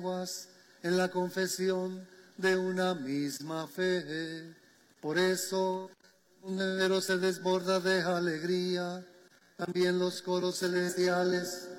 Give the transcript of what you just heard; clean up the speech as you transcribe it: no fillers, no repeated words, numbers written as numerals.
en la confesión de una misma fe. Por eso, un entero se desborda de alegría. También los coros celestiales